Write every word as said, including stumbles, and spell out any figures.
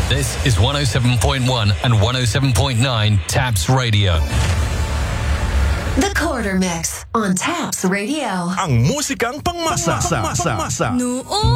This is one oh seven point one and one oh seven point nine Taps Radio. The Quarter Mix on Taps Radio. Ang musikang pangmasa. Pangmasa. Noon